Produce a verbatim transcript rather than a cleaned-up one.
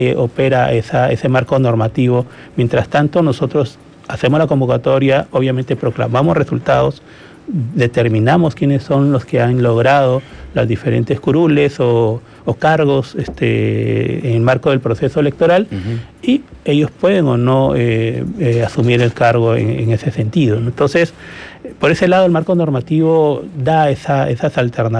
eh, opera esa, ese marco normativo. Mientras tanto, nosotros hacemos la convocatoria, obviamente proclamamos resultados, determinamos quiénes son los que han logrado las diferentes curules o, o cargos este, en el marco del proceso electoral, uh-huh. y ellos pueden o no eh, eh, asumir el cargo en, en ese sentido. Entonces, por ese lado, el marco normativo da esa, esas alternativas.